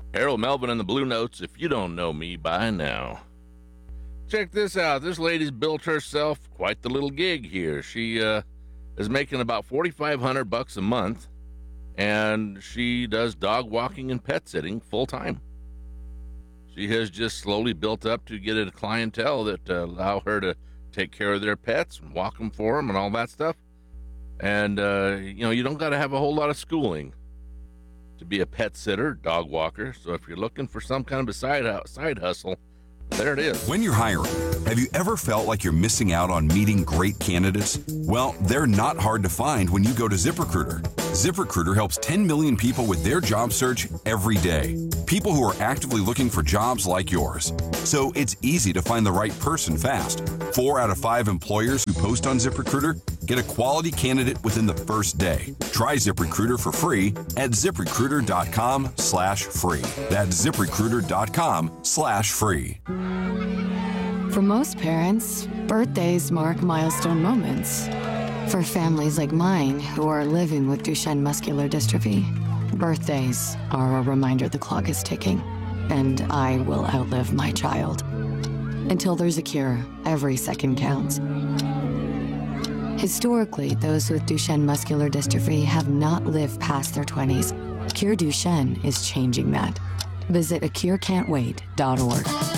Harold Melvin and the Blue Notes, if you don't know me by now. Check this out. This lady's built herself quite the little gig here. She is making about $4,500 a month, and she does dog walking and pet sitting full time. She has just slowly built up to get a clientele that allow her to take care of their pets and walk them for them and all that stuff. And, you don't got to have a whole lot of schooling to be a pet sitter, dog walker. So if you're looking for some kind of a side hustle, there it is. When you're hiring, have you ever felt like you're missing out on meeting great candidates? Well, they're not hard to find when you go to ZipRecruiter. ZipRecruiter helps 10 million people with their job search every day. People who are actively looking for jobs like yours. So it's easy to find the right person fast. 4 out of 5 employers who post on ZipRecruiter get a quality candidate within the first day. Try ZipRecruiter for free at ZipRecruiter.com/free. That's ZipRecruiter.com/free. For most parents, birthdays mark milestone moments. For families like mine who are living with Duchenne muscular dystrophy, birthdays are a reminder the clock is ticking, and I will outlive my child. Until there's a cure, every second counts. Historically, those with Duchenne muscular dystrophy have not lived past their 20s. Cure Duchenne is changing that. Visit acurecan'twait.org.